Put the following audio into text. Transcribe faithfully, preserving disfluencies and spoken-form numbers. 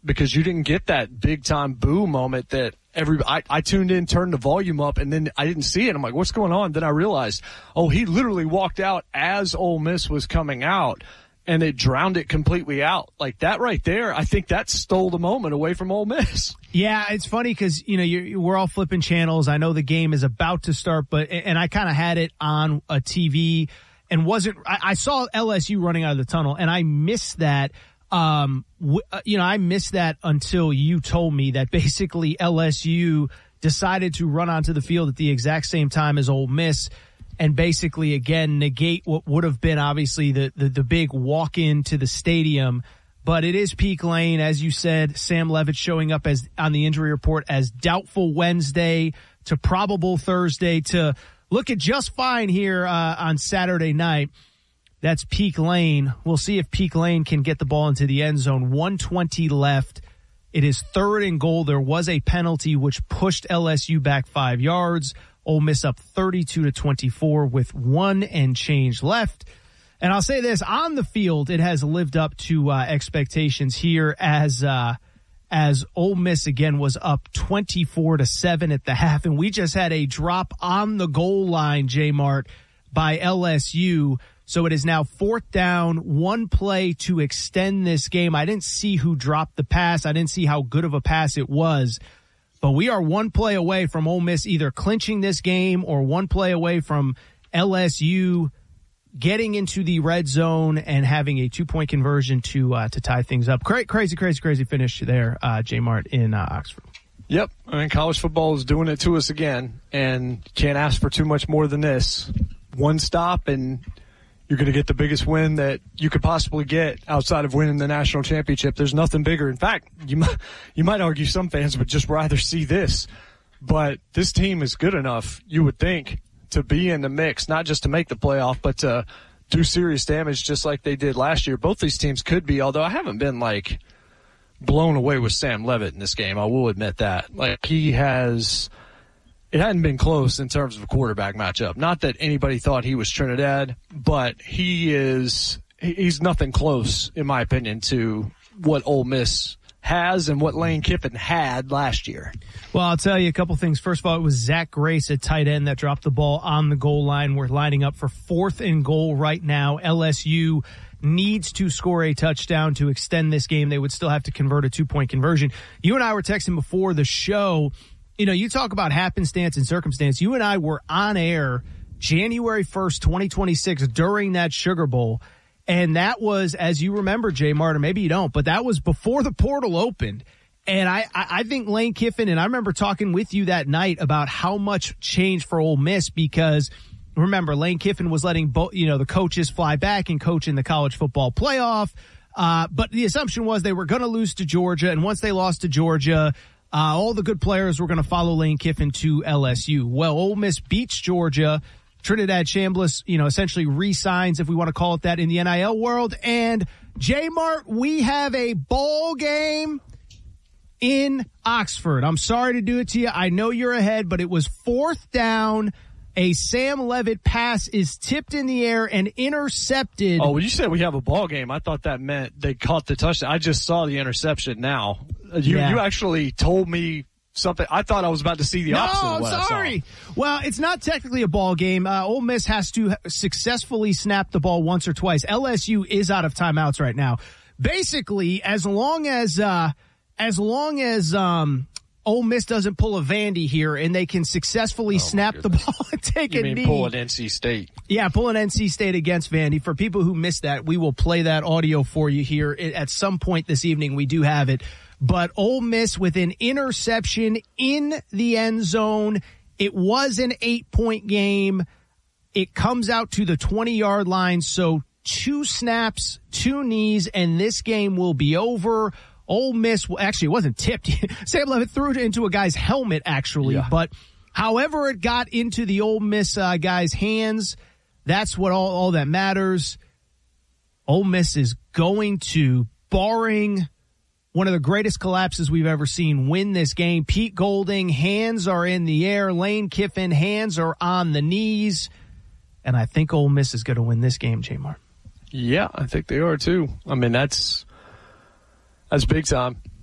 because you didn't get that big-time boo moment that every I, I tuned in, turned the volume up, and then I didn't see it. I'm like, what's going on? Then I realized, oh, he literally walked out as Ole Miss was coming out, and it drowned it completely out. Like that right there, I think that stole the moment away from Ole Miss. Yeah, it's funny because, you know, you're, we're all flipping channels. I know the game is about to start, but and I kind of had it on a T V and wasn't – I saw L S U running out of the tunnel, and I missed that. Um, w- you know, I missed that until you told me that basically L S U decided to run onto the field at the exact same time as Ole Miss and basically, again, negate what would have been obviously the, the, the big walk-in to the stadium. But it is Peak Lane, as you said. Sam Levitt showing up as on the injury report as doubtful Wednesday to probable Thursday to looking just fine here uh, on Saturday night. That's Peak Lane. We'll see if Peak Lane can get the ball into the end zone. one twenty left. It is third and goal. There was a penalty which pushed L S U back five yards. Ole Miss up thirty-two to twenty-four with one and change left. And I'll say this, on the field, it has lived up to uh, expectations here as uh, as Ole Miss again was up twenty-four to seven at the half, and we just had a drop on the goal line, J-Mart, by L S U. So it is now fourth down, one play to extend this game. I didn't see who dropped the pass. I didn't see how good of a pass it was. But we are one play away from Ole Miss either clinching this game or one play away from L S U getting into the red zone and having a two-point conversion to uh, to tie things up. Cra- crazy, crazy, crazy finish there, uh, J-Mart, in uh, Oxford. Yep. I mean, college football is doing it to us again, and can't ask for too much more than this. One stop, and you're going to get the biggest win that you could possibly get outside of winning the national championship. There's nothing bigger. In fact, you might, you might argue some fans would just rather see this. But this team is good enough, you would think, to be in the mix, not just to make the playoff, but to do serious damage just like they did last year. Both these teams could be, although I haven't been, like, blown away with Sam Levitt in this game. I will admit that. Like, he has – it hadn't been close in terms of a quarterback matchup. Not that anybody thought he was Trinidad, but he is he's nothing close, in my opinion, to what Ole Miss has and what Lane Kiffin had last year. Well, I'll tell you a couple things. First of all, it was Zach Grace at tight end that dropped the ball on the goal line. We're lining up for fourth and goal right now. L S U needs to score a touchdown to extend this game. They would still have to convert a two-point conversion. You and I were texting before the show. You know, you talk about happenstance and circumstance. You and I were on air January first, twenty twenty-six during that Sugar Bowl. And that was, as you remember, Jay Martin, maybe you don't, but that was before the portal opened. And I, I think Lane Kiffin, and I remember talking with you that night about how much changed for Ole Miss because, remember, Lane Kiffin was letting both, you know, the coaches fly back and coach in the college football playoff. Uh, but the assumption was they were going to lose to Georgia. And once they lost to Georgia, Uh, all the good players were going to follow Lane Kiffin to L S U. Well, Ole Miss beats Georgia. Trinidad Chambliss, you know, essentially re-signs, if we want to call it that, in the N I L world. And J-Mart, we have a bowl game in Oxford. I'm sorry to do it to you. I know you're ahead, but it was fourth down. A Sam Levitt pass is tipped in the air and intercepted. Oh, when you said we have a ball game, I thought that meant they caught the touchdown. I just saw the interception now. You yeah. you actually told me something. I thought I was about to see the no, opposite of I'm what sorry. I saw. Well, it's not technically a ball game. Uh, Ole Miss has to successfully snap the ball once or twice. L S U is out of timeouts right now. Basically, as long as uh, as long as um, Ole Miss doesn't pull a Vandy here and they can successfully oh snap the ball and take you a mean knee. pull an N C State. Yeah, pull an N C State against Vandy. For people who missed that, we will play that audio for you here at some point this evening. We do have it. But Ole Miss with an interception in the end zone. It was an eight-point game. It comes out to the twenty-yard line, so two snaps, two knees, and this game will be over. Ole Miss, well, actually, it wasn't tipped. Sam Levitt threw it into a guy's helmet, actually. Yeah. But however it got into the Ole Miss uh, guy's hands, that's what all, all that matters. Ole Miss is going to, barring one of the greatest collapses we've ever seen, win this game. Pete Golding, hands are in the air. Lane Kiffin, hands are on the knees. And I think Ole Miss is going to win this game, J-Mar. Yeah, I think they are too. I mean, that's that's big time.